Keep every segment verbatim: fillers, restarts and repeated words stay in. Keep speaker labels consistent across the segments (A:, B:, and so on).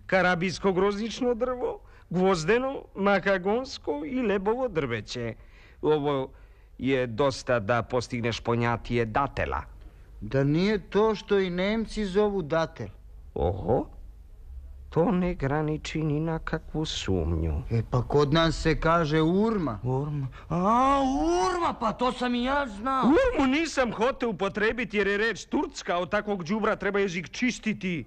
A: karabijsko-groznično drvo, gvozdeno, makagonsko i lebovo drveće. Ovo je dosta da postigneš ponjatije datela.
B: Da nije to što i Nemci zovu datel?
A: Oho, to ne graniči ni na kakvu sumnju.
B: E pa kod nas se kaže urma.
C: Urma? A, urma, pa to sam i ja znao.
A: Urmu nisam hote upotrebiti jer je reč turcka, od takvog đubra treba jezik čistiti.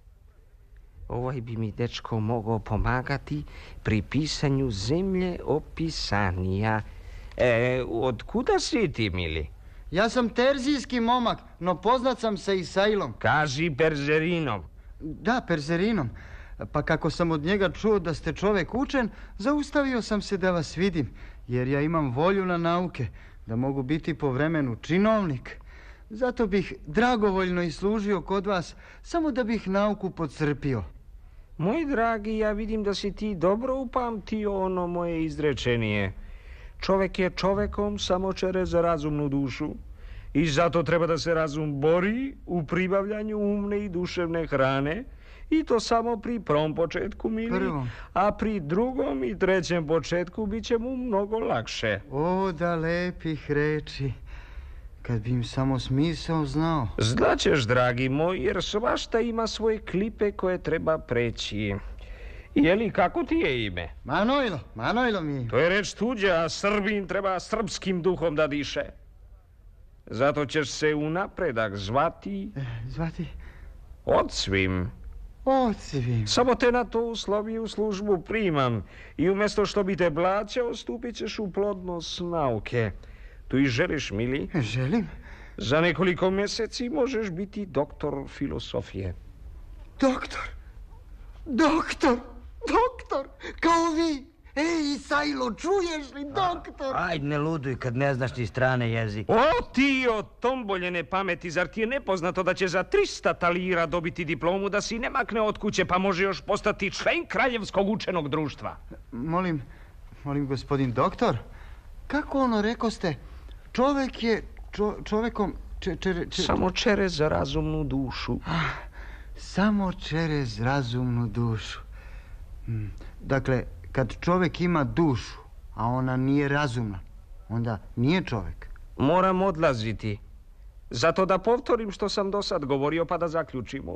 A: Ovaj bi mi dečko mogao pomagati pri pisanju zemlje opisanija. E, od kuda si ti, mili?
B: Ja sam terzijski momak, no poznat sam sa Isailom.
A: Kaži Perzerinom.
B: Da, Perzerinom. Pa kako sam od njega čuo da ste čovjek učen, zaustavio sam se da vas vidim, jer ja imam volju na nauke, da mogu biti po vremenu činovnik. Zato bih dragovoljno i služio kod vas, samo da bih nauku podcrpio.
A: Moj dragi, ja vidim da si ti dobro upamtio ono moje izrečenije. Čovjek je čovjekom samo čerez razumnu dušu. I zato treba da se razum bori u pribavljanju umne i duševne hrane. I to samo pri prvom početku, mili.
B: Prvom.
A: A pri drugom i trećem početku bit će mu mnogo lakše.
B: O, da lepih reči. Kad bi im samo smisao znao.
A: Znaćeš, dragi moj, jer svašta ima svoje klipe koje treba preći. Jeli, kako ti je ime?
B: Manojlo, Manojlo mi je.
A: To je reč tuđa, a Srbin treba srpskim duhom da diše. Zato ćeš se u napredak zvati...
B: E, zvati?
A: Ocvim.
B: Ocvim.
A: Samo te na to uslovi u službu primam. I umjesto što bi te plaćao, stupit ćeš u plodnost nauke. Tu i želiš, mili?
B: Želim.
A: Za nekoliko mjeseci možeš biti doktor filosofije.
B: Doktor? Doktor? Doktor? Kao vi? Ej, Isailo, čuješ li, doktor?
C: Ajde, ne luduj kad ne znaš ni strane jezike.
A: O, ti o tomboljene pameti, zar ti je nepoznato da će za trista talira dobiti diplomu, da si ne makne od kuće, pa može još postati člen Kraljevskog učenog društva?
B: Molim, molim, gospodin doktor, kako ono rekoste, čovjek je čo, čovjekom... Če, čere, če...
A: Samo čerez za razumnu dušu.
B: Ah, samo čerez razumnu dušu. Hmm. Dakle, kad čovjek ima dušu, a ona nije razumna, onda nije čovjek.
A: Moram odlaziti. Zato da povtorim što sam do sad govorio, pa da zaključimo.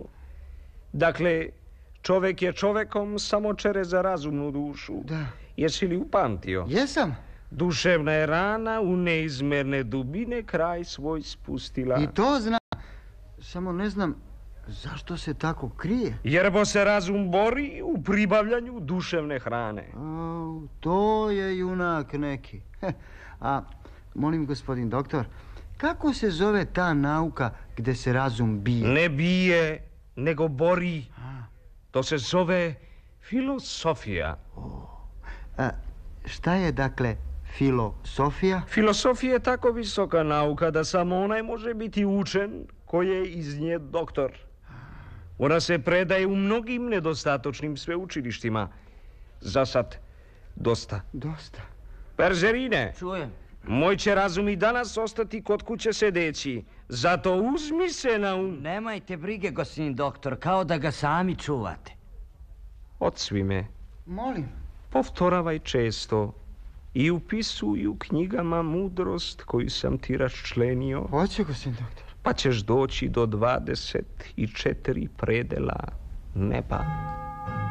A: Dakle, čovjek je čovjekom samo čerez za razumnu dušu.
B: Da.
A: Jesi li upamtio?
B: Jesam.
A: Duševna je rana u neizmerne dubine kraj svoj spustila.
B: I to znam. Samo ne znam zašto se tako krije.
A: Jer bo se razum bori u pribavljanju duševne hrane.
B: O, to je junak neki. A, molim, gospodin doktor, kako se zove ta nauka gdje se razum bije?
A: Ne bije, nego bori. A. To se zove filosofija.
B: O. A, šta je, dakle, filosofija?
A: Filosofija je tako visoka nauka da samo onaj može biti učen koji je iz nje doktor. Ona se predaje u mnogim nedostatočnim sveučilištima. Za sad dosta.
B: Dosta.
A: Perzerine.
C: Čujem.
A: Moj će razum i danas ostati kod kuće sedeći. Zato uzmi se na um.
C: Nemajte brige, gospodin doktor, kao da ga sami čuvate.
A: Odsvi me.
B: Molim.
A: Povtoravaj često i upisuj u knjigama mudrost koju sam ti raščlenio.
B: Hoće, gospodin doktor.
A: Pa ćeš doći do dvadeset četiri predela neba.